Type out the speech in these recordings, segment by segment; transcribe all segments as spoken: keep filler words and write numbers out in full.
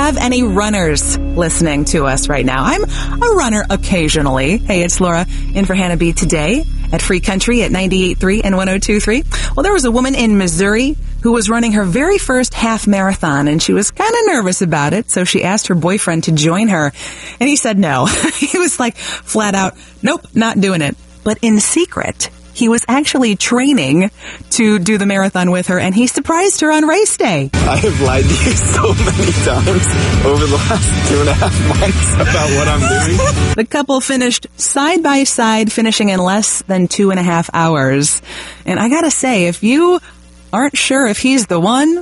have any runners listening to us right now? I'm a runner occasionally. Hey, it's Laura in for Hannah B today at Free Country at ninety-eight point three and one oh two point three. Well, there was a woman in Missouri who was running her very first half marathon, and she was kind of nervous about it, so she asked her boyfriend to join her, and he said no. He was like flat out, nope, not doing it. But in secret, he was actually training to do the marathon with her, and he surprised her on race day. I have lied to you so many times over the last two and a half months about what I'm doing. The couple finished side by side, finishing in less than two and a half hours. And I gotta say, if you aren't sure if he's the one,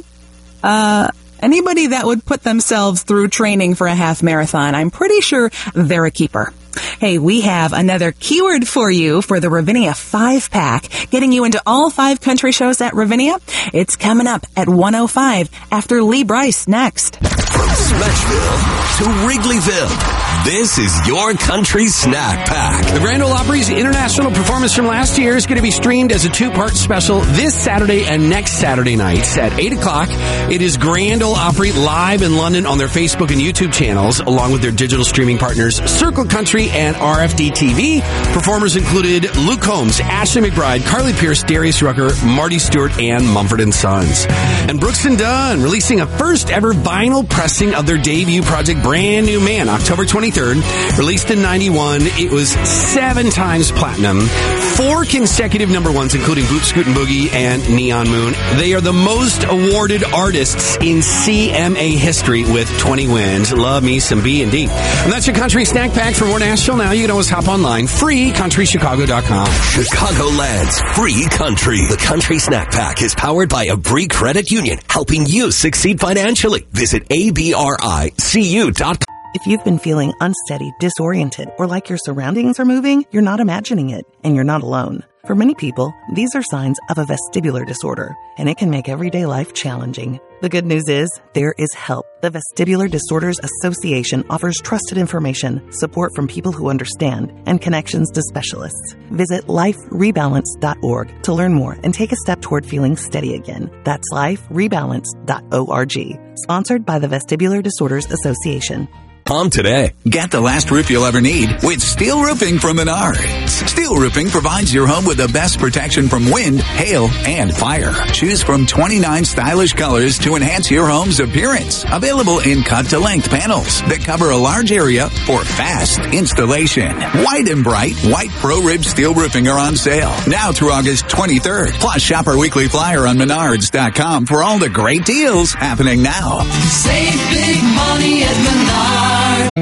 uh, anybody that would put themselves through training for a half marathon, I'm pretty sure they're a keeper. Hey, we have another keyword for you for the Ravinia five pack, getting you into all five country shows at Ravinia. It's coming up at one oh five after Lee Brice next. From Smashville to Wrigleyville, this is your country snack pack. The Grand Ole Opry's international performance from last year is going to be streamed as a two-part special this Saturday and next Saturday nights at eight o'clock. It is Grand Ole Opry live in London on their Facebook and YouTube channels, along with their digital streaming partners, Circle Country and R F D T V. Performers included Luke Combs, Ashley McBride, Carly Pierce, Darius Rucker, Marty Stewart, and Mumford and Sons. And Brooks and Dunn releasing a first ever vinyl pressing of their debut project, Brand New Man, October twenty-third. Released in ninety-one, it was seven times platinum, four consecutive number ones, including Boot Scootin' Boogie and Neon Moon. They are the most awarded artists in C M A history with twenty wins. Love me some B and D. And that's your country snack pack. For more Nashville now, you can always hop online, free country chicago dot com. Chicagoland's Free Country. The Country Snack Pack is powered by Abri Credit Union, helping you succeed financially. Visit A B R I C U dot com. If you've been feeling unsteady, disoriented, or like your surroundings are moving, you're not imagining it, and you're not alone. For many people, these are signs of a vestibular disorder, and it can make everyday life challenging. The good news is, there is help. The Vestibular Disorders Association offers trusted information, support from people who understand, and connections to specialists. Visit life rebalance dot org to learn more and take a step toward feeling steady again. That's life rebalance dot org. Sponsored by the Vestibular Disorders Association. Home today. Get the last roof you'll ever need with steel roofing from Menards. Steel roofing provides your home with the best protection from wind, hail, and fire. Choose from twenty-nine stylish colors to enhance your home's appearance. Available in cut-to-length panels that cover a large area for fast installation. White and bright white pro-rib steel roofing are on sale now through August twenty-third. Plus, shop our weekly flyer on menards dot com for all the great deals happening now. Save big money at Menards.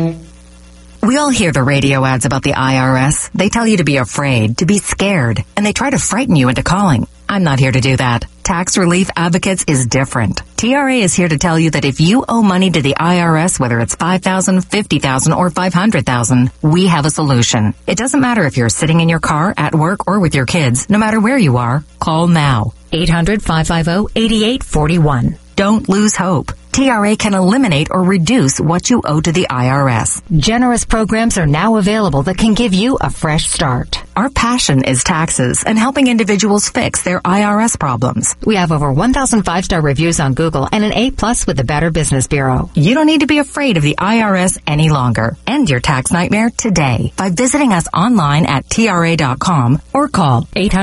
We all hear the radio ads about the I R S. They tell you to be afraid, to be scared, and they try to frighten you into calling. I'm not here to do that. Tax Relief Advocates is different. T R A is here to tell you that if you owe money to the I R S, whether it's five thousand dollars, fifty thousand dollars, or five hundred thousand dollars, we have a solution. It doesn't matter if you're sitting in your car, at work, or with your kids. No matter where you are, call now. eight hundred, five five zero, eight eight four one. Don't lose hope. T R A can eliminate or reduce what you owe to the I R S. Generous programs are now available that can give you a fresh start. Our passion is taxes and helping individuals fix their I R S problems. We have over one thousand five-star reviews on Google and an A plus with the Better Business Bureau. You don't need to be afraid of the I R S any longer. End your tax nightmare today by visiting us online at T R A dot com or call eight hundred